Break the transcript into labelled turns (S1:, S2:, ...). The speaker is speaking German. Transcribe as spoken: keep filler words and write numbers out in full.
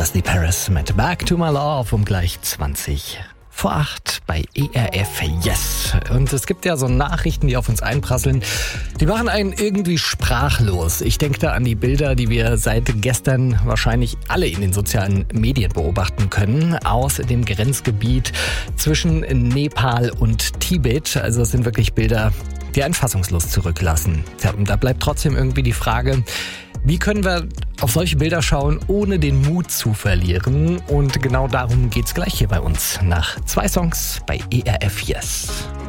S1: Leslie Paris mit Back to My Love um gleich zwanzig vor acht bei E R F Yes. Und es gibt ja so Nachrichten, die auf uns einprasseln. Die machen einen irgendwie sprachlos. Ich denke da an die Bilder, die wir seit gestern wahrscheinlich alle in den sozialen Medien beobachten können, aus dem Grenzgebiet zwischen Nepal und Tibet. Also es sind wirklich Bilder, die einen fassungslos zurücklassen. Ja, und da bleibt trotzdem irgendwie die Frage, wie können wir auf solche Bilder schauen, ohne den Mut zu verlieren? Und genau darum geht's gleich hier bei uns nach zwei Songs bei E R F Yes.